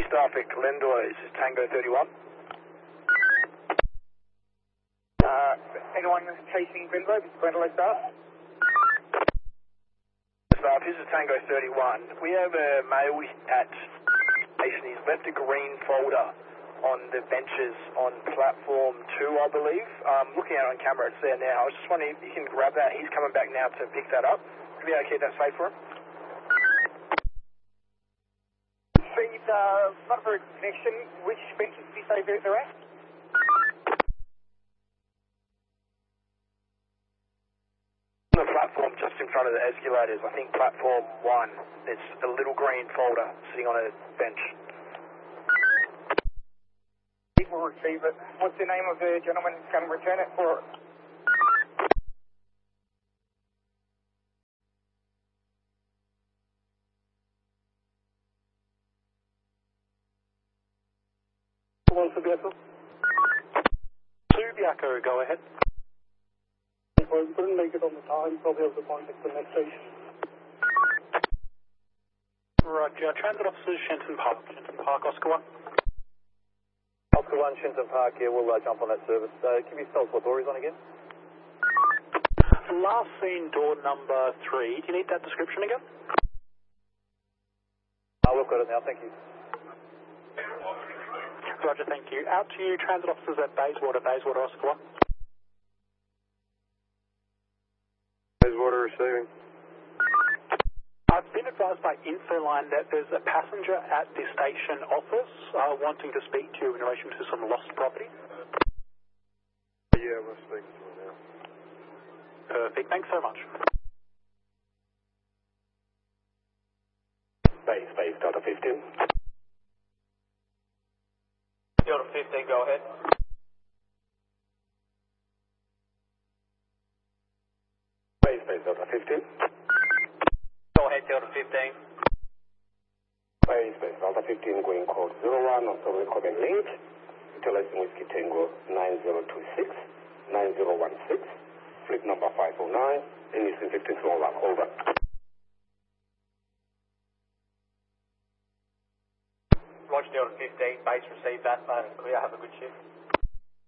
Staff at Glendor, this is Tango 31. Anyone chasing Glendor? Glendor staff? Staff, this is Tango 31. We have a male at station. He's left a green folder on the benches on platform 2, I believe. Looking at it on camera, it's there now. I was just wondering if you can grab that. He's coming back now to pick that up. Would you be able to keep that safe for him? Feed, not very good connection. Which benches did you say they're at? On the platform just in front of the escalators, I think platform 1. It's a little green folder sitting on a bench. We'll receive it. What's the name of the gentleman who's going to return it for? One for Biaco. 2 Biaco, go ahead. Well, we couldn't make it on the time, probably have to contact the next station. Roger. Transit officers, Shenton Park. Shenton Park, Oscar 1. Oscar 1, Shenton Park here, we'll jump on that service. Give me spells what door he's on again. Last seen door number 3. Do you need that description again? We've got it now, thank you. Roger, thank you. Out to you, transit officers at Bayswater, Oscar 1. Bayswater receiving. I've been advised by Infoline that there's a passenger at the station office wanting to speak to you in relation to some lost property. Yeah, we're speaking to him now. Perfect, thanks so much. Space, Delta 15. Delta 15, go ahead. Space, Delta 15. Go ahead, Delta 15. Space, Delta 15, going code 01 on Southern Common Link. Utilizing Whiskey Tango 9026, 9016, fleet number 509, and it's 15 small lap, over. Roger, Delta 15, base received that, clear, have a good shift.